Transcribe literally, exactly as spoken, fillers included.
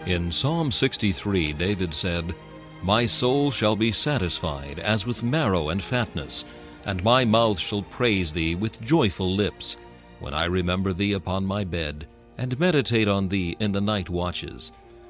In Psalm sixty-three, David said, "My soul shall be satisfied as with marrow and fatness, and my mouth shall praise thee with joyful lips, when I remember thee upon my bed, and meditate on thee in the night watches.